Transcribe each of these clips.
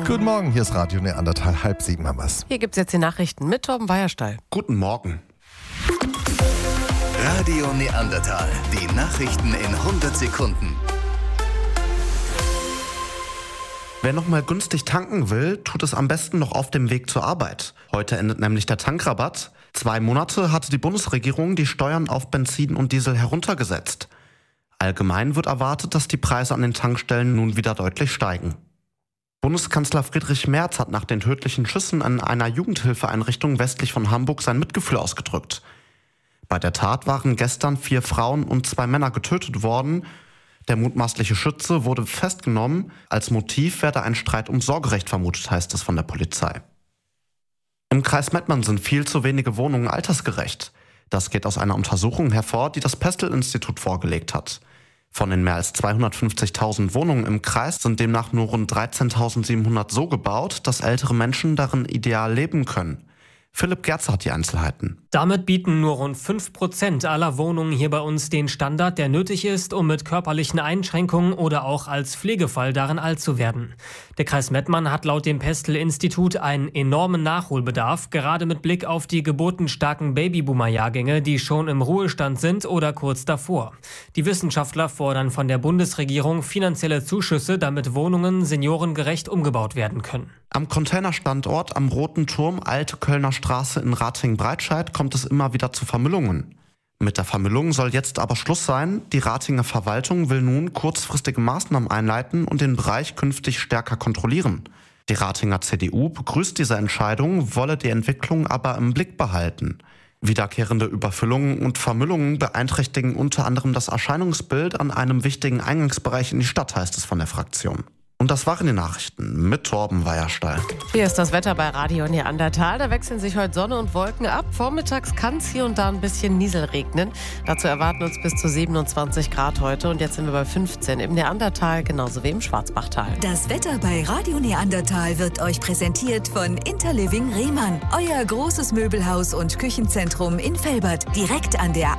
Guten Morgen, hier ist Radio Neandertal, 6:30 haben wir's. Hier gibt's jetzt die Nachrichten mit Torben Weierstall. Guten Morgen. Radio Neandertal, die Nachrichten in 100 Sekunden. Wer noch mal günstig tanken will, tut es am besten noch auf dem Weg zur Arbeit. Heute endet nämlich der Tankrabatt. 2 Monate hatte die Bundesregierung die Steuern auf Benzin und Diesel heruntergesetzt. Allgemein wird erwartet, dass die Preise an den Tankstellen nun wieder deutlich steigen. Bundeskanzler Friedrich Merz hat nach den tödlichen Schüssen an einer Jugendhilfeeinrichtung westlich von Hamburg sein Mitgefühl ausgedrückt. Bei der Tat waren gestern 4 Frauen und 2 Männer getötet worden. Der mutmaßliche Schütze wurde festgenommen. Als Motiv werde ein Streit ums Sorgerecht vermutet, heißt es von der Polizei. Im Kreis Mettmann sind viel zu wenige Wohnungen altersgerecht. Das geht aus einer Untersuchung hervor, die das Pestel-Institut vorgelegt hat. Von den mehr als 250.000 Wohnungen im Kreis sind demnach nur rund 13.700 so gebaut, dass ältere Menschen darin ideal leben können. Philipp Gerzer hat die Einzelheiten. Damit bieten nur rund 5% aller Wohnungen hier bei uns den Standard, der nötig ist, um mit körperlichen Einschränkungen oder auch als Pflegefall darin alt zu werden. Der Kreis Mettmann hat laut dem Pestel-Institut einen enormen Nachholbedarf, gerade mit Blick auf die geburtenstarken Babyboomer-Jahrgänge, die schon im Ruhestand sind oder kurz davor. Die Wissenschaftler fordern von der Bundesregierung finanzielle Zuschüsse, damit Wohnungen seniorengerecht umgebaut werden können. Am Containerstandort am Roten Turm, Alte Kölner Straße in Ratingen-Breitscheid, kommt es immer wieder zu Vermüllungen. Mit der Vermüllung soll jetzt aber Schluss sein. Die Ratinger Verwaltung will nun kurzfristige Maßnahmen einleiten und den Bereich künftig stärker kontrollieren. Die Ratinger CDU begrüßt diese Entscheidung, wolle die Entwicklung aber im Blick behalten. Wiederkehrende Überfüllungen und Vermüllungen beeinträchtigen unter anderem das Erscheinungsbild an einem wichtigen Eingangsbereich in die Stadt, heißt es von der Fraktion. Und das waren die Nachrichten mit Torben Weierstall. Hier ist das Wetter bei Radio Neandertal. Da wechseln sich heute Sonne und Wolken ab. Vormittags kann es hier und da ein bisschen Niesel regnen. Dazu erwarten uns bis zu 27 Grad heute. Und jetzt sind wir bei 15 im Neandertal, genauso wie im Schwarzbachtal. Das Wetter bei Radio Neandertal wird euch präsentiert von Interliving Rehmann. Euer großes Möbelhaus und Küchenzentrum in Velbert, direkt an der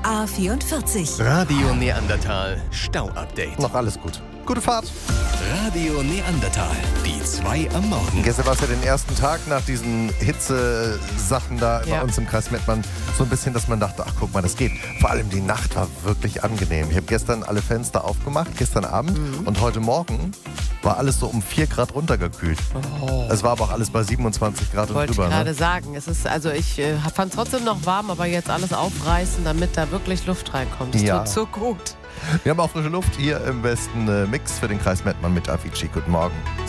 A44. Radio Neandertal, Stau-Update. Noch alles gut. Gute Fahrt. Radio Neandertal, die 2 am Morgen. Gestern war es ja den ersten Tag nach diesen Hitze-Sachen da bei uns im Kreis Mettmann so ein bisschen, dass man dachte, ach guck mal, das geht. Vor allem die Nacht war wirklich angenehm. Ich habe gestern alle Fenster aufgemacht, gestern Abend und heute Morgen war alles so um 4 Grad runtergekühlt. Es war aber auch alles bei 27 Grad und drüber. Wollte ich gerade sagen. Es ist, also ich fand es trotzdem noch warm, aber jetzt alles aufreißen, damit da wirklich Luft reinkommt. Das tut so gut. Wir haben auch frische Luft hier im besten Mix für den Kreis Mettmann mit Avicii. Guten Morgen.